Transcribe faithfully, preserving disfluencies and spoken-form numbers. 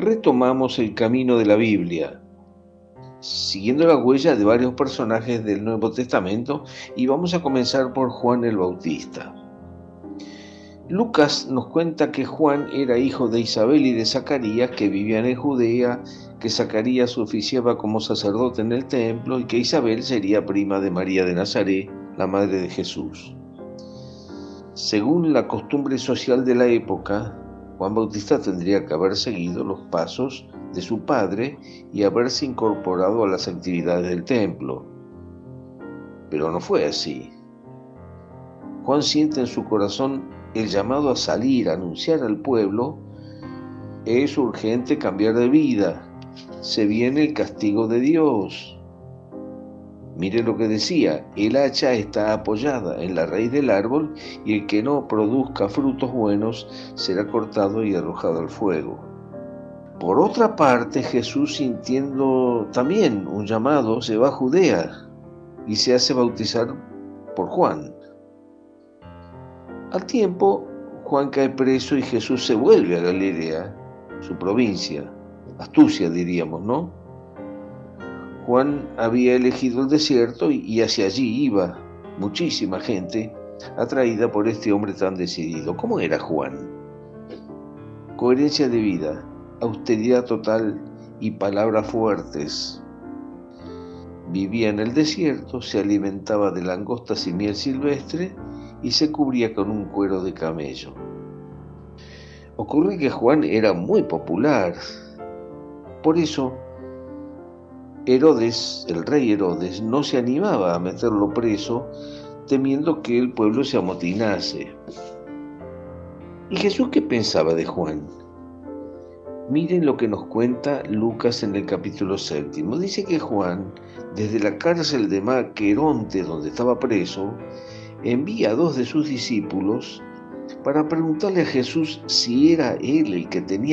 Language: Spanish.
retomamos el camino de la Biblia, siguiendo la huella de varios personajes del Nuevo Testamento, y vamos a comenzar por Juan el Bautista. Lucas nos cuenta que Juan era hijo de Isabel y de Zacarías, que vivían en Judea, que Zacarías oficiaba como sacerdote en el templo y que Isabel sería prima de María de Nazaret, la madre de Jesús. Según la costumbre social de la época, Juan Bautista tendría que haber seguido los pasos de su padre y haberse incorporado a las actividades del templo. Pero no fue así. Juan siente en su corazón el llamado a salir, a anunciar al pueblo: es urgente cambiar de vida, se viene el castigo de Dios. Mire lo que decía: el hacha está apoyada en la raíz del árbol y el que no produzca frutos buenos será cortado y arrojado al fuego. Por otra parte, Jesús, sintiendo también un llamado, se va a Judea y se hace bautizar por Juan. Al tiempo, Juan cae preso y Jesús se vuelve a Galilea, su provincia, Astucia diríamos, ¿no? Juan había elegido el desierto y hacia allí iba muchísima gente atraída por este hombre tan decidido. ¿Cómo era Juan? Coherencia de vida, austeridad total y palabras fuertes. Vivía en el desierto, se alimentaba de langostas y miel silvestre y se cubría con un cuero de camello. Ocurre que Juan era muy popular. Por eso, Herodes, el rey Herodes, no se animaba a meterlo preso, temiendo que el pueblo se amotinase. ¿Y Jesús qué pensaba de Juan? Miren lo que nos cuenta Lucas en el capítulo séptimo. Dice que Juan, desde la cárcel de Maqueronte, donde estaba preso, envía a dos de sus discípulos para preguntarle a Jesús si era él el que tenía